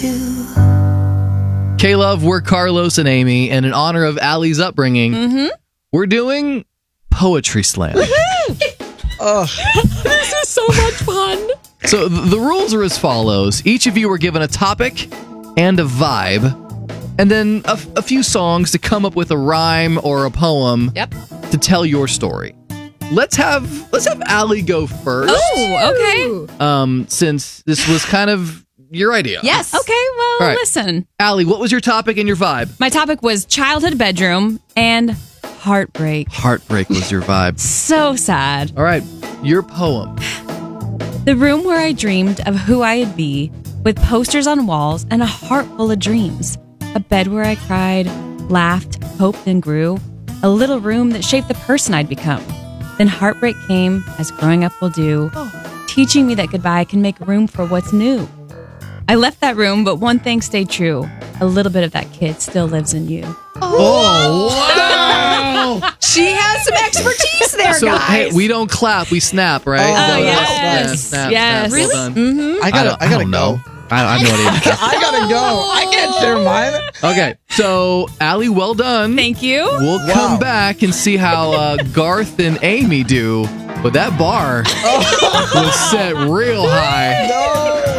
K-Love, we're Carlos and Amy, and in honor of Allie's upbringing, we're doing Poetry Slam. This is so much fun. So the rules are as follows. Each of you are given a topic and a vibe, and then a few songs to come up with a rhyme or a poem to tell your story. Let's have Allie go first. Oh, okay. Since this was kind of your idea. Yes. Okay, well, All right. listen. Allie, what was your topic and your vibe? My topic was childhood bedroom and heartbreak. Heartbreak was your vibe. So sad. All right, your poem. The room where I dreamed of who I'd be, with posters on walls and a heart full of dreams. A bed where I cried, laughed, hoped, and grew. A little room that shaped the person I'd become. Then heartbreak came, as growing up will do, teaching me that goodbye can make room for what's new. I left that room, but one thing stayed true. A little bit of that kid still lives in you. Oh, wow! She has some expertise there, So, guys. hey, we don't clap, we snap, right? Oh, yes. Snap, Yes. Well done. I gotta don't go. know. I have no idea. I gotta go. I can't share mine. Okay, so Allie, well done. Thank you. We'll come back and see how Garth and Amy do. But that bar was set real high. No.